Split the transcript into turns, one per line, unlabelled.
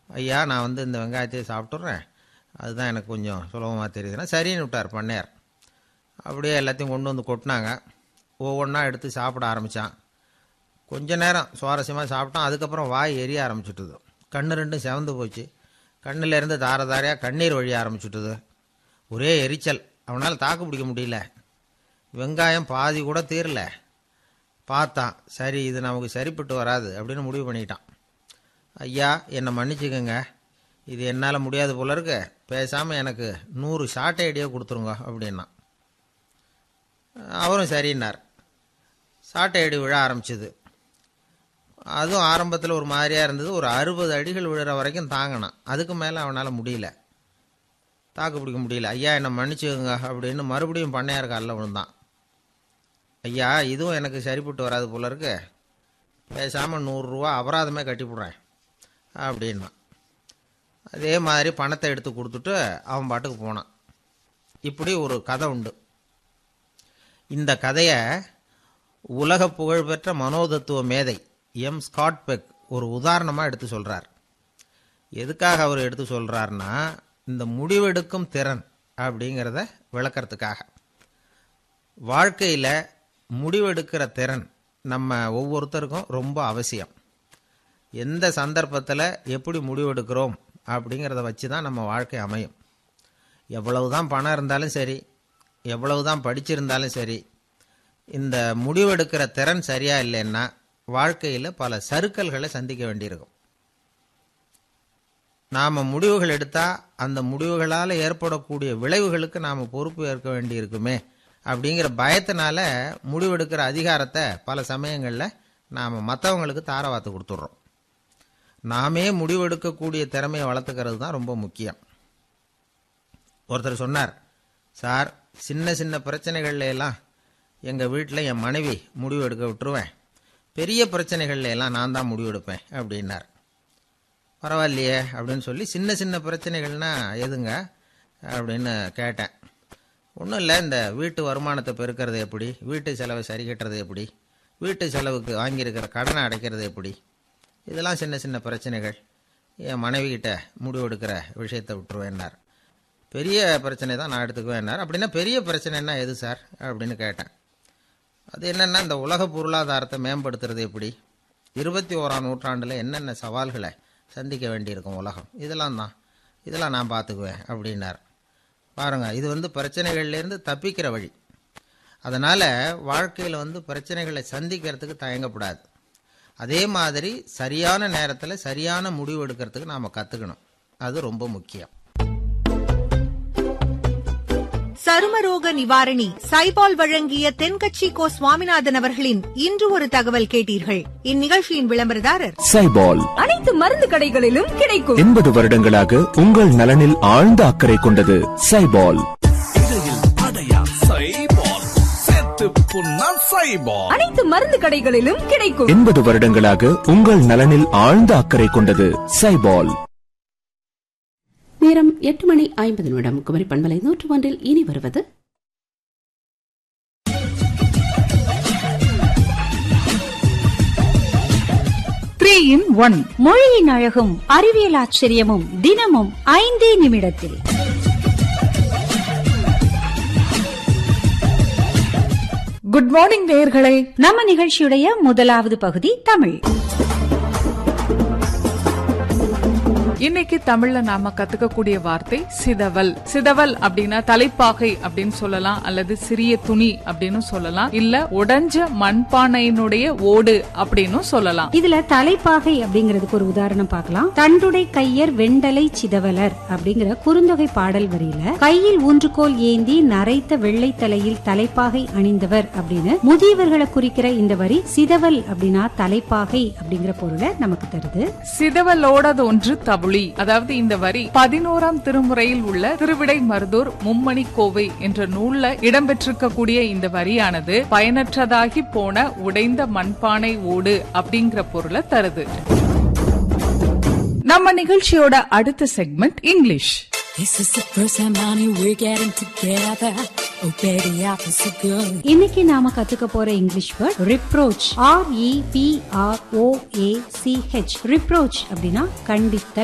ஐயா நான் இந்த வெங்காயத்தையே சாப்பிட்டுறேன், அதுதான் எனக்கு கொஞ்சம் சுலபமாக தெரியுதுன்னா சரின்னு விட்டார் பண்ணையார். அப்படியே எல்லாத்தையும் கொண்டு வந்து கொட்டினாங்க. ஒவ்வொன்றா எடுத்து சாப்பிட ஆரம்பித்தான். கொஞ்ச நேரம் சுவாரஸ்யமாக சாப்பிட்டான். அதுக்கப்புறம் வாய் எரிய ஆரம்பிச்சுட்டுது. கண்ணு ரெண்டும் செவந்து போச்சு. கண்ணிலேருந்து தார தாரையாக கண்ணீர் வழிய ஆரம்பிச்சுட்டுது. ஒரே எரிச்சல். அவனால் தாக்கு பிடிக்க முடியல. வெங்காயம் பாதி கூட தீரல. பார்த்தான், சரி இது நமக்கு சரிப்பட்டு வராது அப்படின்னு முடிவு பண்ணிட்டான். ஐயா என்னை மன்னிச்சுக்கோங்க, இது என்னால் முடியாது போல இருக்கு, பேசாமல் எனக்கு 100 சாட்டை ஐடியா கொடுத்துருங்க அப்படின்னா. அவரும் சரின்னார். சாட்டை அடி விழ ஆரம்பிச்சிது. அதுவும் ஆரம்பத்தில் ஒரு மாதிரியாக இருந்தது. ஒரு 60 அடிகள் விழுற வரைக்கும் தாங்கினான். அதுக்கு மேலே அவனால் முடியல, தாக்கு பிடிக்க முடியல. ஐயா என்னை மன்னிச்சுக்கோங்க அப்படின்னு மறுபடியும் பண்ணையார் காலில் விழுந்தான். ஐயா இதுவும் எனக்கு சரிப்பட்டு வராது போல இருக்கு, பேசாமல் 100 ரூபா அபராதமே கட்டிவிடுறேன் அப்படின்னா. அதே மாதிரி பணத்தை எடுத்து கொடுத்துட்டு அவன் பாட்டுக்கு போனான். இப்படி ஒரு கதை உண்டு. இந்த கதையை உலக புகழ்பெற்ற மனோதத்துவ மேதை எம் ஸ்காட் பெக் ஒரு உதாரணமாக எடுத்து சொல்கிறார். எதுக்காக அவர் எடுத்து சொல்கிறார்னா, இந்த முடிவெடுக்கும் திறன் அப்படிங்கிறத விளக்கறதுக்காக. வாழ்க்கையில் முடிவெடுக்கிற திறன் நம்ம ஒவ்வொருத்தருக்கும் ரொம்ப அவசியம். எந்த சந்தர்ப்பத்தில் எப்படி முடிவெடுக்கிறோம் அப்படிங்கிறத வச்சு தான் நம்ம வாழ்க்கை அமையும். எவ்வளவு தான் பணம் இருந்தாலும் சரி, எவ்வளவு தான் படிச்சிருந்தாலும் சரி, இந்த முடிவெடுக்கிற திறன் சரியாக இல்லைன்னா வாழ்க்கையில் பல சறுக்கல்களை சந்திக்க வேண்டியிருக்கும். நாம் முடிவுகள் எடுத்தால் அந்த முடிவுகளால் ஏற்படக்கூடிய விளைவுகளுக்கு நாம் பொறுப்பு ஏற்க வேண்டியிருக்குமே அப்படிங்கிற பயத்தினால முடிவெடுக்கிற அதிகாரத்தை பல சமயங்களில் நாம் மற்றவங்களுக்கு தாரவாத்து கொடுத்துட்றோம். நாமே முடிவெடுக்கக்கூடிய திறமையை வளர்த்துக்கிறது தான் ரொம்ப முக்கியம். ஒருத்தர் சொன்னார், சார் சின்ன சின்ன பிரச்சனைகள்ல எல்லாம் எங்கள் வீட்டில் என் மனைவி முடிவு எடுக்க விட்டுருவேன், பெரிய பிரச்சனைகள்ல எல்லாம் நான் தான் முடிவெடுப்பேன் அப்படின்னார். பரவாயில்லையே அப்படின்னு சொல்லி சின்ன சின்ன பிரச்சனைகள்னா எதுங்க அப்படின்னு கேட்டேன். ஒன்றும் இல்லை, இந்த வீட்டு வருமானத்தை பெருக்கிறது எப்படி, வீட்டு செலவை சரி கட்டுறது எப்படி, வீட்டு செலவுக்கு வாங்கியிருக்கிற கடனை அடைக்கிறது எப்படி, இதெல்லாம் சின்ன சின்ன பிரச்சனைகள், என் மனைவிகிட்ட முடிவெடுக்கிற விஷயத்தை விட்டுருவேன்னார். பெரிய பிரச்சனை தான் நான் எடுத்துக்குவேன்னார். அப்படின்னா பெரிய பிரச்சனைன்னா எது சார் அப்படின்னு கேட்டேன். அது என்னென்னா, இந்த உலக பொருளாதாரத்தை மேம்படுத்துறது எப்படி, 21ஆம் நூற்றாண்டில் என்னென்ன சவால்களை சந்திக்க வேண்டியிருக்கும் உலகம், இதெல்லாம் நான் பார்த்துக்குவேன் அப்படின்னார். பாருங்கள், இது பிரச்சனைகள்லேருந்து தப்பிக்கிற வழி. அதனால் வாழ்க்கையில் பிரச்சனைகளை சந்திக்கிறதுக்கு தயங்கக்கூடாது. அதே மாதிரி சரியான நேரத்தில் சரியான முடிவு எடுக்கிறதுக்கு நாம் கற்றுக்கணும். அது ரொம்ப முக்கியம்.
சருமரோக நிவாரணி சைபால் வழங்கிய தென்கட்சி கோ சுவாமிநாதன் அவர்களின் இன்று ஒரு தகவல் கேட்டீர்கள். இந்நிகழ்ச்சியின் விளம்பரதாரர்
சைபால்.
அனைத்து மருந்து கடைகளிலும் கிடைக்கும்.
80 வருடங்களாக உங்கள் நலனில் ஆழ்ந்த அக்கறை கொண்டது சைபால்.
அனைத்து மருந்து கடைகளிலும் கிடைக்கும்.
80 வருடங்களாக உங்கள் நலனில் ஆழ்ந்த அக்கறை கொண்டது சைபால்.
நேரம் 8:50 குமரி பண்பலை 101 இனி வருவது
மொழியின் அழகும் அறிவியல் ஆச்சரியமும் தினமும் 5 நிமிடத்தில்.
குட் மார்னிங் நேயர்களே.
நம்ம நிகழ்ச்சியுடைய முதலாவது பகுதி தமிழ்.
இன்னைக்கு தமிழ்ல நாம கத்துக்கக்கூடிய வார்த்தை சிதவல். சிதவல் அப்படின்னா தலைப்பாகை அப்படின்னு சொல்லலாம், அல்லது சிறிய துணி அப்படின்னு சொல்லலாம், இல்ல உடைஞ்ச மண்பானையினுடைய ஓடு அப்படின்னு சொல்லலாம்.
இதுல தலைப்பாகை அப்படிங்கறதுக்கு ஒரு உதாரணம் பார்க்கலாம். தண்டுடை கையர் வெண்டலை சிதவலர் அப்படிங்கிற குறுந்தொகை பாடல் வரியில கையில் ஊன்றுகோல் ஏந்தி நரைத்த வெள்ளை தலையில் தலைப்பாகை அணிந்தவர் அப்படின்னு முதியவர்களை குறிக்கிற இந்த வரி சிதவல் அப்படின்னா தலைப்பாகை அப்படிங்கிற பொருளை நமக்கு தருது.
சிதவலோடது ஒன்று தபுளி. அதாவது இந்த வரி 11ஆம் திருமுறையில் உள்ள திருவிடை மருதூர் மும்மணி கோவை என்ற நூல்ல இடம்பெற்றிருக்கக்கூடிய இந்த வரியானது பயனற்றதாகி போன உடைந்த மண்பானை ஓடு அப்படிங்கிற பொருளை தருது. நம்ம நிகழ்ச்சியோட அடுத்த செக்மெண்ட் இங்கிலீஷ்.
இன்னைக்கு நாம கத்துக்க போற English word reproach. REPROACH. Reproach அப்படின்னா கண்டித்தல்.